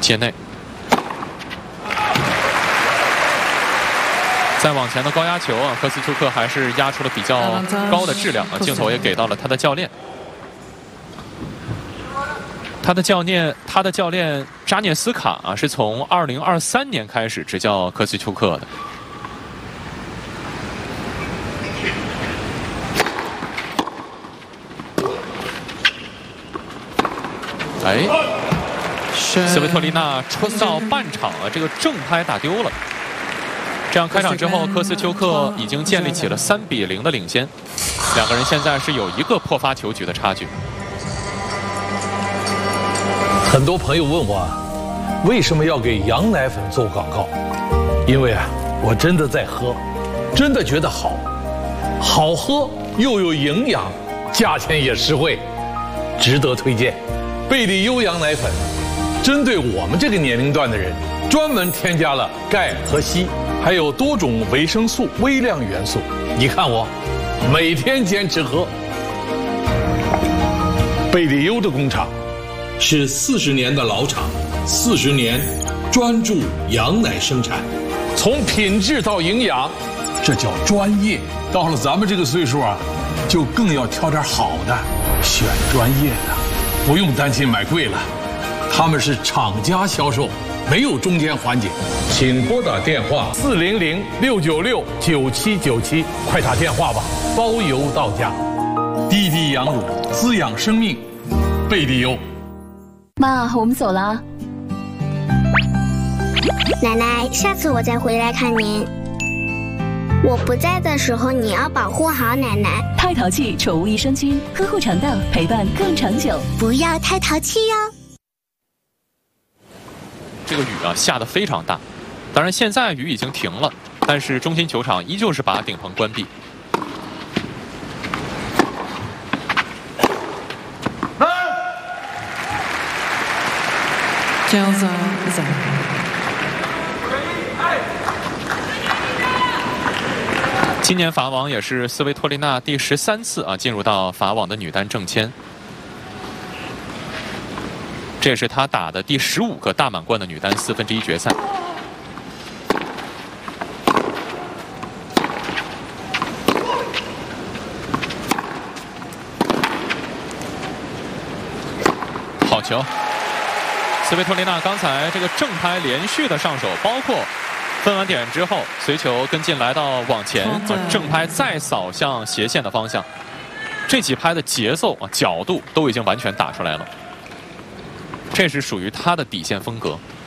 界内。再往前的高压球啊，科斯丘克还是压出了比较高的质量啊，镜头也给到了他的教练。他的教练扎涅斯卡啊，是从2023年开始执教科斯丘克的。哎，斯维托利娜冲到半场啊，这个正拍打丢了。这样开场之后，科斯丘克已经建立起了3比0的领先，两个人现在是有1个破发球局的差距。 很多朋友问我，为什么要给羊奶粉做广告？因为啊，我真的在喝，真的觉得好，好喝又有营养，价钱也实惠，值得推荐。贝利优羊奶粉，针对我们这个年龄段的人，专门添加了钙和硒，还有多种维生素、微量元素。你看我，每天坚持喝。贝利优的工厂是40年的老厂，40年专注羊奶生产，从品质到营养，这叫专业。到了咱们这个岁数啊，就更要挑点好的，选专业的，不用担心买贵了。他们是厂家销售，没有中间环节。请拨打电话400-696-9797，快打电话吧，包邮到家。滴滴羊乳，滋养生命，贝利优。 妈，我们走了。 奶奶，下次我再回来看您。我不在的时候，你要保护好奶奶。 太淘气宠物益生菌，呵护肠道，陪伴更长久。 不要太淘气哟。 这个雨啊下得非常大，当然现在雨已经停了，但是中心球场依旧是把顶棚关闭。今年法网也是斯维托利娜第13次啊进入到法网的女单正签，这也是她打的第15个大满贯的女单1/4决赛。好球！斯维托利娜刚才这个正拍连续的上手，包括分完点之后随球跟进来到网前正拍再扫向斜线的方向，这几拍的节奏啊角度都已经完全打出来了，这是属于他的底线风格。